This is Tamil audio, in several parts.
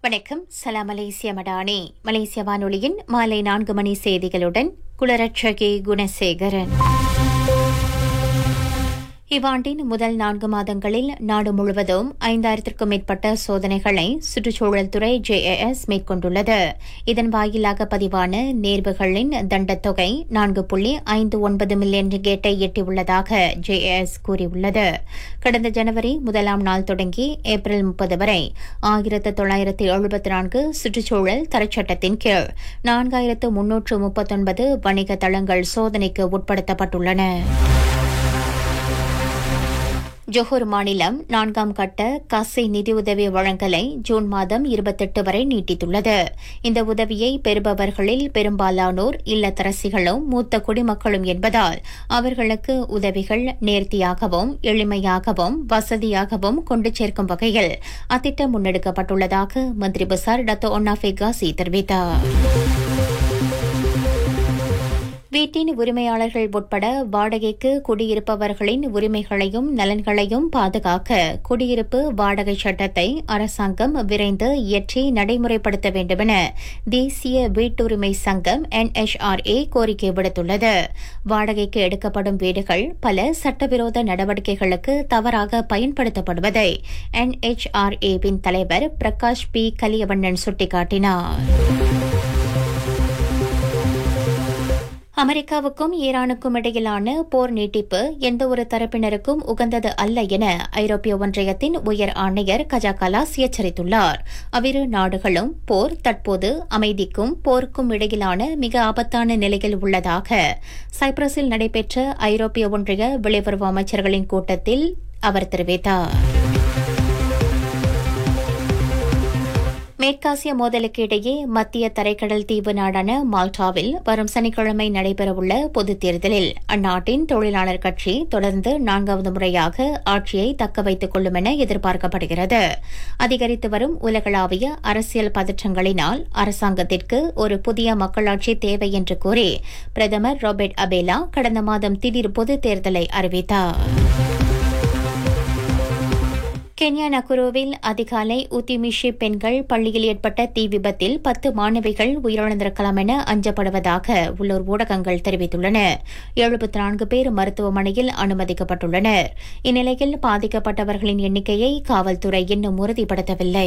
வணக்கம். சலாம் மலேசிய மடானி. மலேசிய வானொலியின் மாலை 4 மணி செய்திகளுடன் குலரட்சகி குணசேகரன். இவ்வாண்டின் முதல் 4 மாதங்களில் நாடு முழுவதும் 5000க்கும் மேற்பட்ட சோதனைகளை சுற்றுச்சூழல் துறை JAS மேற்கொண்டுள்ளது. இதன் வாயிலாக பதிவான நேர்வுகளின் தண்டத்தொகை 4.59 மில்லியன் ரிங்கேட்டை எட்டியுள்ளதாக JAS கூறியுள்ளது. கடந்த ஜனவரி 1ஆம் நாள் தொடங்கி ஏப்ரல் 30 வரை 1974 சுற்றுச்சூழல் தரச்சட்டத்தின் கீழ் 4339 வணிக தளங்கள் சோதனைக்கு உட்படுத்தப்பட்டுள்ளன. ஜொஹூர் மாநிலம் 4ஆம் கட்ட காசை நிதியுதவி வழங்கலை ஜூன் மாதம் 28 வரை நீட்டித்துள்ளது. இந்த உதவியை பெறுபவர்களில் பெரும்பாலானோர் இல்லத்தரசிகளும் மூத்த குடிமக்களும் என்பதால் அவர்களுக்கு உதவிகள் நேர்த்தியாகவும் எளிமையாகவும் வசதியாகவும் கொண்டு சேர்க்கும் வகையில் அத்திட்டம் முன்னெடுக்கப்பட்டுள்ளதாக மந்திரி பசார் டத்தோ ஒன்னாஃபே காசி தெரிவித்தார். வீட்டின் உரிமையாளர்கள் உட்பட வாடகைக்கு குடியிருப்பவர்களின் உரிமைகளையும் நலன்களையும் பாதுகாக்க குடியிருப்பு வாடகை சட்டத்தை அரசாங்கம் விரைந்து இயற்றி நடைமுறைப்படுத்த வேண்டுமென தேசிய வீட்டுரிமை சங்கம் NHRA கோரிக்கை விடுத்துள்ளது. வாடகைக்கு எடுக்கப்படும் வீடுகள் பல சட்டவிரோத நடவடிக்கைகளுக்கு தவறாக பயன்படுத்தப்படுவதை NHRA-வின் தலைவர் பிரகாஷ் பி கலியவண்ணன் சுட்டிக்காட்டினார். அமெரிக்காவுக்கும் ஈரானுக்கும் இடையிலான போர் நீட்டிப்பு எந்தவொரு தரப்பினருக்கும் உகந்தது அல்ல என ஐரோப்பிய ஒன்றியத்தின் உயர் ஆணையர் கஜா கலாஸ் எச்சரித்துள்ளார். அவ்விரு நாடுகளும் போர் தற்போது அமைதிக்கும் போருக்கும் இடையிலான மிக ஆபத்தான நிலையில் உள்ளதாக சைப்ரஸில் நடைபெற்ற ஐரோப்பிய ஒன்றிய வெளியுறவு அமைச்சர்களின் கூட்டத்தில் அவர் தெரிவித்தார். மேற்காசிய மோதலுக்கு இடையே மத்திய தரைக்கடல் தீவு நாடான மால்டாவில் வரும் சனிக்கிழமை நடைபெறவுள்ள பொதுத் தேர்தலில் அந்நாட்டின் தொழிலாளர் கட்சி தொடர்ந்து 4வது முறையாக ஆட்சியை தக்க வைத்துக் கொள்ளும் என எதிர்பார்க்கப்படுகிறது. அதிகரித்து வரும் உலகளாவிய அரசியல் பதற்றங்களினால் அரசாங்கத்திற்கு ஒரு புதிய மக்களாட்சி தேவை என்று கூறி பிரதமர் ராபர்ட் அபேலா கடந்த மாதம் திடீர் பொதுத் தேர்தலை அறிவித்தார். கென்யா நகுருவில் அதிகாலை உத்திமிஷி பெண்கள் பள்ளியில் ஏற்பட்ட தீ விபத்தில் 10 மாணவிகள் உயிரிழந்திருக்கலாம் என அஞ்சப்படுவதாக உள்ளூர் ஊடகங்கள் தெரிவித்துள்ளன. 74 பேர் மருத்துவமனையில் அனுமதிக்கப்பட்டுள்ளனர். இந்நிலையில் பாதிக்கப்பட்டவர்களின் எண்ணிக்கையை காவல்துறை இன்னும் உறுதிப்படுத்தவில்லை.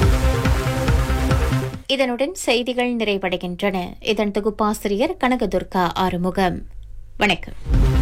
இதனுடன் செய்திகள் நிறைவடைகின்றன. இதன் தொகுப்பாசிரியர் கனகதுர்கா ஆறுமுகம். வணக்கம்.